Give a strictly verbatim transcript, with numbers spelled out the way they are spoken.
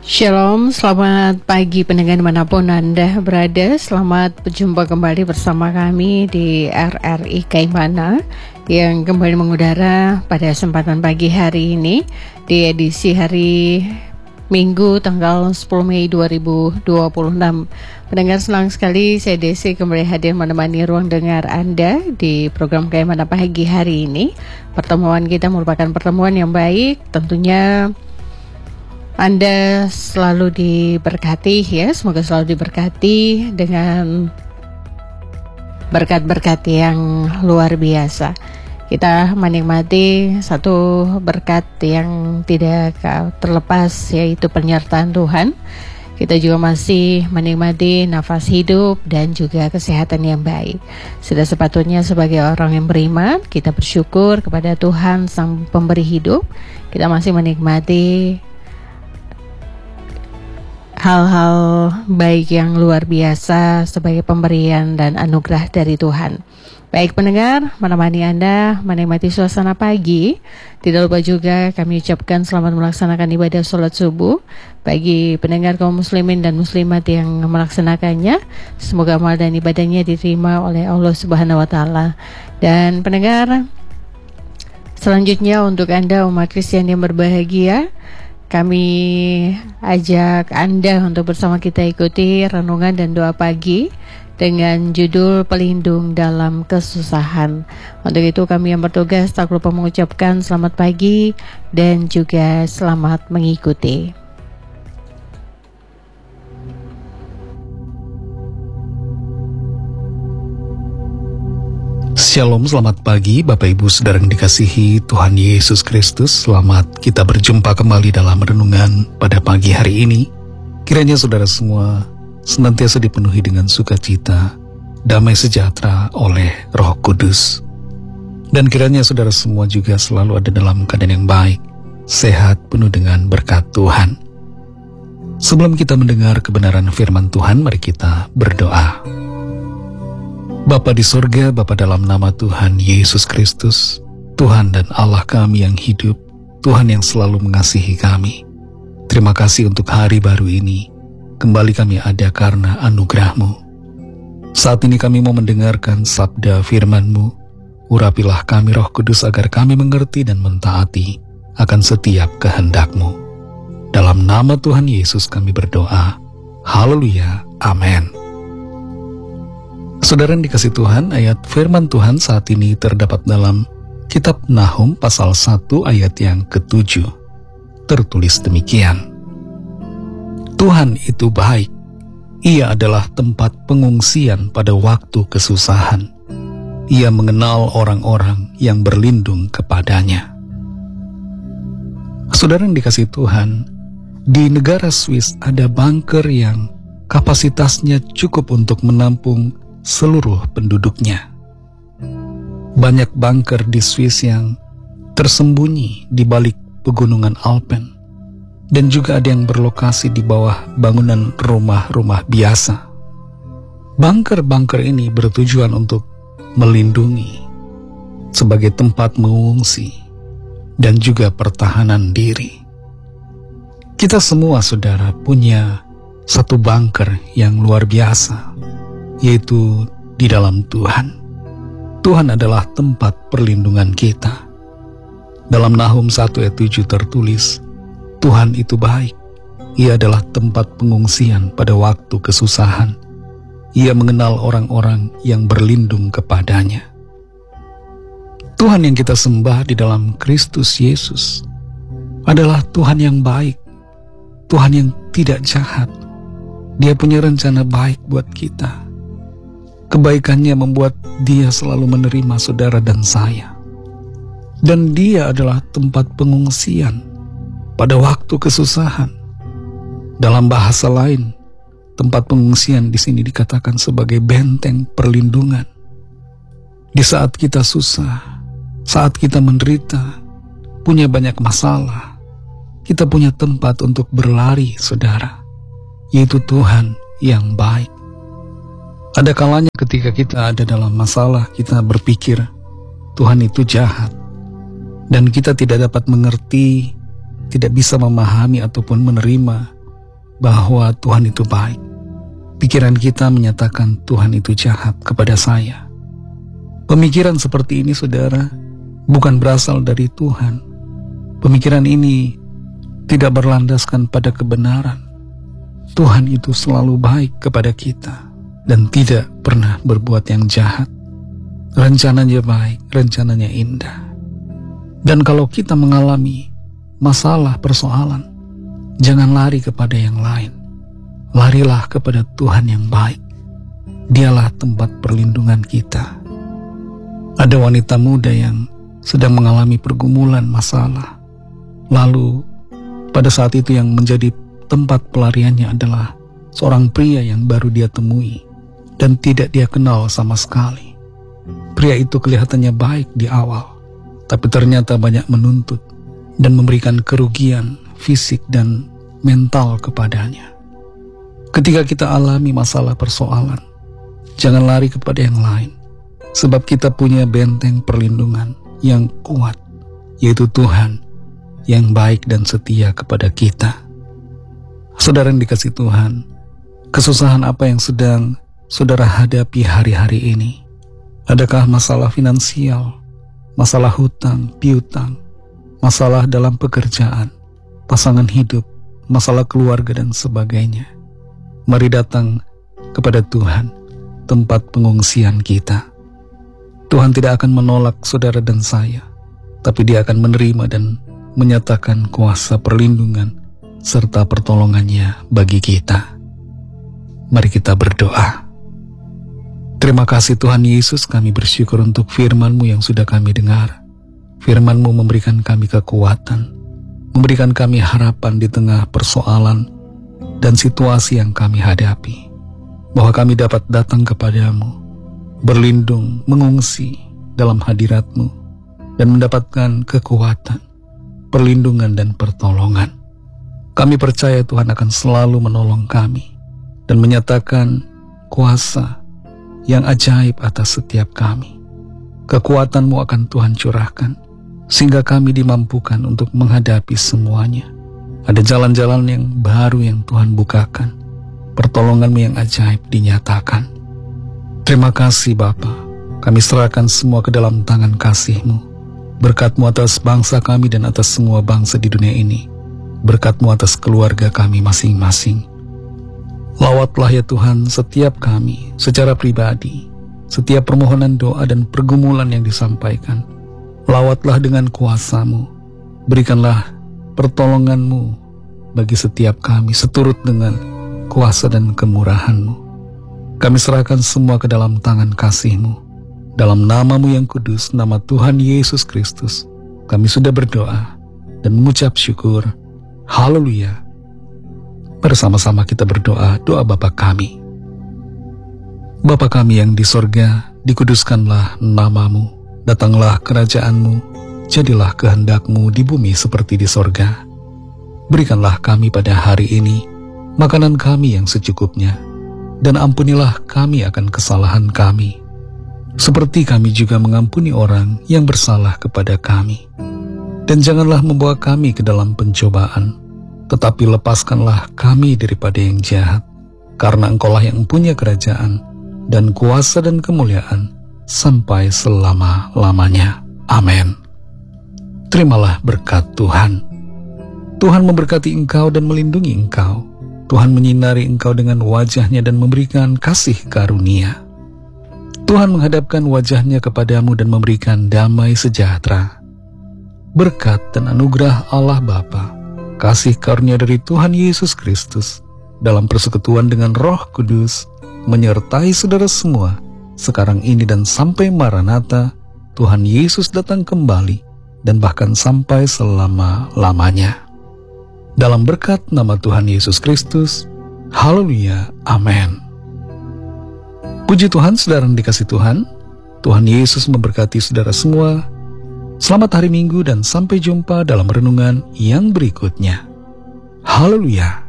Shalom, selamat pagi pendengar dimanapun Anda berada. Selamat berjumpa kembali bersama kami di R R I Kaimana yang kembali mengudara pada kesempatan pagi hari ini di edisi hari Minggu tanggal sepuluh Mei dua ribu dua puluh enam. Pendengar, senang sekali saya Desi kembali hadir menemani ruang dengar Anda di program Kaimana pagi hari ini. Pertemuan kita merupakan pertemuan yang baik, tentunya Anda selalu diberkati ya, semoga selalu diberkati dengan berkat-berkat yang luar biasa. Kita menikmati satu berkat yang tidak terlepas, yaitu penyertaan Tuhan. Kita juga masih menikmati nafas hidup dan juga kesehatan yang baik. Sudah sepatutnya sebagai orang yang beriman, kita bersyukur kepada Tuhan Sang Pemberi hidup. Kita masih menikmati hal-hal baik yang luar biasa sebagai pemberian dan anugerah dari Tuhan. Baik pendengar, menemani Anda menikmati suasana pagi. Tidak lupa juga kami ucapkan selamat melaksanakan ibadah sholat subuh bagi pendengar kaum muslimin dan muslimat yang melaksanakannya. Semoga amal dan ibadahnya diterima oleh Allah Subhanahu wa taala. Dan pendengar, selanjutnya untuk Anda umat Kristen yang berbahagia, kami ajak Anda untuk bersama kita ikuti renungan dan doa pagi dengan judul Pelindung dalam Kesusahan. Untuk itu kami yang bertugas tak lupa mengucapkan selamat pagi dan juga selamat mengikuti. Shalom, selamat pagi Bapak Ibu Saudara yang dikasihi Tuhan Yesus Kristus. Selamat kita berjumpa kembali dalam renungan pada pagi hari ini. Kiranya saudara semua senantiasa dipenuhi dengan sukacita, damai sejahtera oleh Roh Kudus. Dan kiranya saudara semua juga selalu ada dalam keadaan yang baik, sehat, penuh dengan berkat Tuhan. Sebelum kita mendengar kebenaran firman Tuhan, mari kita berdoa. Bapa di sorga, Bapa dalam nama Tuhan Yesus Kristus, Tuhan dan Allah kami yang hidup, Tuhan yang selalu mengasihi kami. Terima kasih untuk hari baru ini. Kembali kami ada karena anugerah-Mu. Saat ini kami mau mendengarkan sabda firman-Mu. Urapilah kami Roh Kudus agar kami mengerti dan mentaati akan setiap kehendak-Mu. Dalam nama Tuhan Yesus kami berdoa. Haleluya. Amin. Saudara yang dikasih Tuhan, ayat firman Tuhan saat ini terdapat dalam kitab Nahum pasal satu ayat yang ketujuh. Tertulis demikian. Tuhan itu baik, Ia adalah tempat pengungsian pada waktu kesusahan. Ia mengenal orang-orang yang berlindung kepadanya. Saudara yang dikasih Tuhan, di negara Swiss ada bunker yang kapasitasnya cukup untuk menampung seluruh penduduknya. Banyak bunker di Swiss yang tersembunyi di balik pegunungan Alpen, dan juga ada yang berlokasi di bawah bangunan rumah-rumah biasa. Bunker-bunker ini bertujuan untuk melindungi sebagai tempat mengungsi dan juga pertahanan diri. Kita semua saudara punya satu bunker yang luar biasa, yaitu di dalam Tuhan. Tuhan adalah tempat perlindungan kita. Dalam Nahum satu ayat tujuh tertulis, Tuhan itu baik, Ia adalah tempat pengungsian pada waktu kesusahan. Ia mengenal orang-orang yang berlindung kepadanya. Tuhan yang kita sembah di dalam Kristus Yesus adalah Tuhan yang baik, Tuhan yang tidak jahat. Dia punya rencana baik buat kita. Kebaikannya membuat Dia selalu menerima saudara dan saya. Dan Dia adalah tempat pengungsian pada waktu kesusahan. Dalam bahasa lain, tempat pengungsian di sini dikatakan sebagai benteng perlindungan. Di saat kita susah, saat kita menderita, punya banyak masalah, kita punya tempat untuk berlari, saudara, yaitu Tuhan yang baik. Ada kalanya ketika kita ada dalam masalah, kita berpikir Tuhan itu jahat, dan kita tidak dapat mengerti, tidak bisa memahami ataupun menerima bahwa Tuhan itu baik. Pikiran kita menyatakan Tuhan itu jahat kepada saya. Pemikiran seperti ini, saudara, bukan berasal dari Tuhan. Pemikiran ini tidak berlandaskan pada kebenaran. Tuhan itu selalu baik kepada kita dan tidak pernah berbuat yang jahat. Rencananya baik, rencananya indah. Dan kalau kita mengalami masalah, persoalan, jangan lari kepada yang lain. Larilah kepada Tuhan yang baik. Dialah tempat perlindungan kita. Ada wanita muda yang sedang mengalami pergumulan masalah. Lalu pada saat itu yang menjadi tempat pelariannya adalah seorang pria yang baru dia temui dan tidak dia kenal sama sekali. Pria itu kelihatannya baik di awal, tapi ternyata banyak menuntut dan memberikan kerugian fisik dan mental kepadanya. Ketika kita alami masalah persoalan, jangan lari kepada yang lain, sebab kita punya benteng perlindungan yang kuat, yaitu Tuhan yang baik dan setia kepada kita. Saudara yang dikasihi Tuhan, kesusahan apa yang sedang saudara hadapi hari-hari ini? Adakah masalah finansial, masalah hutang, piutang, masalah dalam pekerjaan, pasangan hidup, masalah keluarga dan sebagainya? Mari datang kepada Tuhan, tempat pengungsian kita. Tuhan tidak akan menolak saudara dan saya, tapi Dia akan menerima dan menyatakan kuasa perlindungan serta pertolongannya bagi kita. Mari kita berdoa. Terima kasih Tuhan Yesus, kami bersyukur untuk firman-Mu yang sudah kami dengar. Firman-Mu memberikan kami kekuatan, memberikan kami harapan di tengah persoalan dan situasi yang kami hadapi, bahwa kami dapat datang kepadamu, berlindung, mengungsi dalam hadirat-Mu, dan mendapatkan kekuatan, perlindungan dan pertolongan. Kami percaya Tuhan akan selalu menolong kami dan menyatakan kuasa yang ajaib atas setiap kami. Kekuatan-Mu akan Tuhan curahkan, sehingga kami dimampukan untuk menghadapi semuanya. Ada jalan-jalan yang baru yang Tuhan bukakan, pertolongan-Mu yang ajaib dinyatakan. Terima kasih Bapa, kami serahkan semua ke dalam tangan kasih-Mu. Berkat-Mu atas bangsa kami dan atas semua bangsa di dunia ini. Berkat-Mu atas keluarga kami masing-masing. Lawatlah ya Tuhan setiap kami secara pribadi, setiap permohonan doa dan pergumulan yang disampaikan. Lawatlah dengan kuasa-Mu, berikanlah pertolongan-Mu bagi setiap kami seturut dengan kuasa dan kemurahan-Mu. Kami serahkan semua ke dalam tangan kasih-Mu. Dalam nama-Mu yang kudus, nama Tuhan Yesus Kristus, kami sudah berdoa dan mengucap syukur. Haleluya. Bersama-sama kita berdoa, doa Bapa kami. Bapa kami yang di sorga, dikuduskanlah nama-Mu, datanglah kerajaan-Mu, jadilah kehendak-Mu di bumi seperti di sorga. Berikanlah kami pada hari ini makanan kami yang secukupnya, dan ampunilah kami akan kesalahan kami, seperti kami juga mengampuni orang yang bersalah kepada kami. Dan janganlah membawa kami ke dalam pencobaan, tetapi lepaskanlah kami daripada yang jahat, karena Engkaulah yang punya kerajaan, dan kuasa dan kemuliaan, sampai selama-lamanya. Amin. Terimalah berkat Tuhan. Tuhan memberkati engkau dan melindungi engkau. Tuhan menyinari engkau dengan wajah-Nya dan memberikan kasih karunia. Tuhan menghadapkan wajah-Nya kepadamu dan memberikan damai sejahtera. Berkat dan anugerah Allah Bapa, kasih karunia dari Tuhan Yesus Kristus, dalam persekutuan dengan Roh Kudus, menyertai saudara semua, sekarang ini dan sampai Maranatha, Tuhan Yesus datang kembali, dan bahkan sampai selama-lamanya. Dalam berkat nama Tuhan Yesus Kristus, haleluya, amin. Puji Tuhan, saudara yang dikasih Tuhan, Tuhan Yesus memberkati saudara semua. Selamat hari Minggu dan sampai jumpa dalam renungan yang berikutnya. Haleluya.